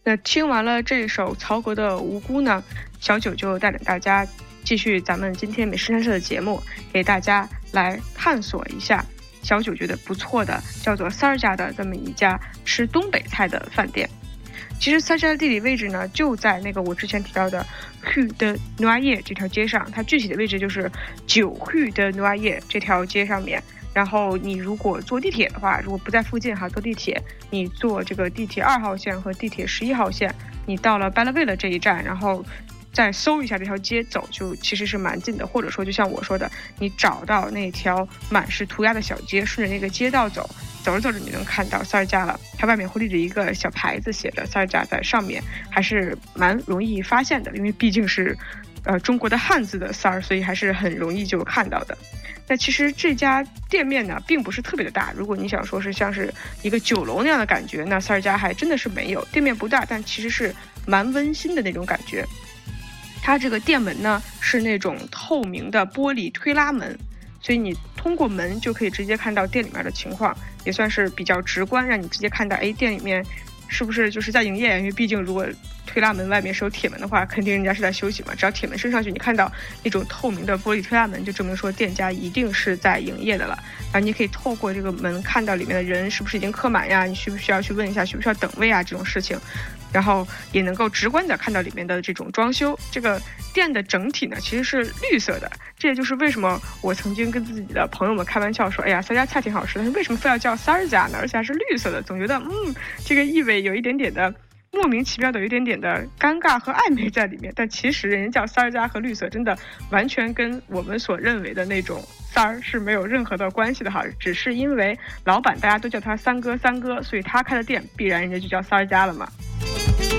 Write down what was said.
那听完了这首曹格的《无辜》呢，小九就带领大家继续咱们今天美食探社的节目，给大家来探索一下小九觉得不错的叫做三儿家的这么一家吃东北菜的饭店。其实三儿家的地理位置呢，就在那个我之前提到的 Rue de Noailles 这条街上，它具体的位置就是9 Rue de Noailles 这条街上面。然后你如果坐地铁的话，如果不在附近坐地铁，你坐这个地铁2号线和地铁11号线，你到了 Belleville 这一站，然后再搜一下这条街走，就其实是蛮近的。或者说就像我说的，你找到那条满是涂鸦的小街，顺着那个街道走着走着，你能看到三儿家了。它外面会立着一个小牌子，写着三儿家在上面，还是蛮容易发现的，因为毕竟是中国的汉字的三儿，所以还是很容易就看到的。那其实这家店面呢，并不是特别的大。如果你想说是像是一个酒楼那样的感觉，那三儿家还真的是没有。店面不大，但其实是蛮温馨的那种感觉。它这个店门呢是那种透明的玻璃推拉门，所以你通过门就可以直接看到店里面的情况，也算是比较直观，让你直接看到店里面是不是就是在营业。因为毕竟如果推拉门外面是有铁门的话，肯定人家是在休息嘛。只要铁门升上去，你看到那种透明的玻璃推拉门，就证明说店家一定是在营业的了。然后你可以透过这个门看到里面的人是不是已经客满呀，你需不需要去问一下需不需要等位啊这种事情。然后也能够直观的看到里面的这种装修。这个店的整体呢其实是绿色的，这也就是为什么我曾经跟自己的朋友们开玩笑说，哎呀三家菜挺好吃的，但是为什么非要叫三儿家呢？而且还是绿色的，总觉得这个意味有一点点的莫名其妙的，有一点点的尴尬和暧昧在里面。但其实人家叫三儿家和绿色真的完全跟我们所认为的那种三儿是没有任何的关系的只是因为老板大家都叫他三哥，所以他开的店必然人家就叫三儿家了嘛。